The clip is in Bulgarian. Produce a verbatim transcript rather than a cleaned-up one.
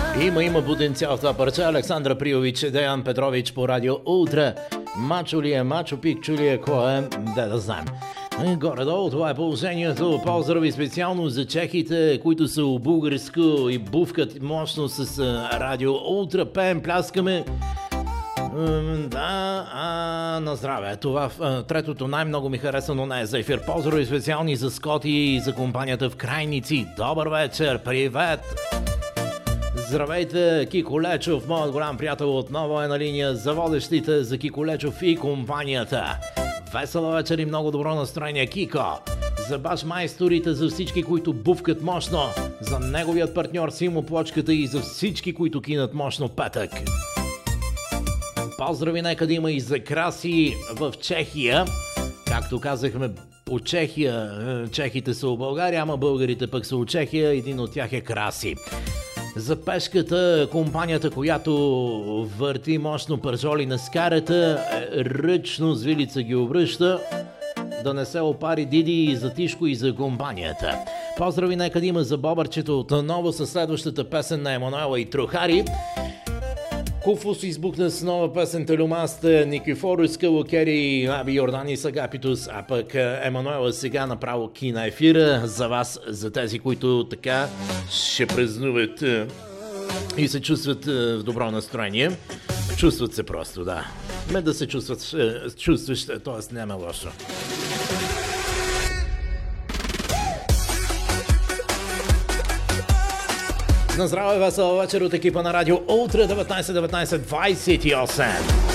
Има, има потенциал в това парче. Александра Приович, Деян Петрович по радио Утре. Мачо ли е, мачо пикчо ли е, кой е, да да знаем. Горе-долу това е положението. Поздрави специално за чехите, които са у българско и бувкат мощно с радио Утре. Пеем, пляскаме. Да, а, на здраве. Това а, третото най-много ми хареса, но не е за ефир. Поздрави специални за Скоти и за компанията в Крайници. Добър вечер, привет! Здравейте, Кико Лечов, моят голям приятел отново е на линия за водещите за Кико Лечов и компанията. Весела вечер и много добро настроение, Кико. За баш майсторите, за всички, които бувкат мощно, за неговият партньор Симо Плочката и за всички, които кинат мощно петък. Поздрави нека да има и за Краси в Чехия. Както казахме, по Чехия, чехите са у България, ама българите пък са у Чехия, един от тях е Краси. За Пешката, компанията, която върти мощно пържоли на скарата, ръчно с вилица ги обръща, да не се опари Диди и за Тишко и за компанията. Поздрави нека да има за Бобърчето отново със следващата песен на Емануела и Трохари. Куфус избухна с нова песен Телюмаста, Никифорус, Калокери, Аби Йордани Сагапитус, а пък Емануела сега направо кина ефира за вас, за тези, които така ще празнуват и се чувстват в добро настроение. Чувстват се просто, да. Ме да се чувстват, чувстваш, т.е. няма лошо. На здраве, весела вечер от екипа на радио Утре деветнайсет деветнайсет двайсет и осем.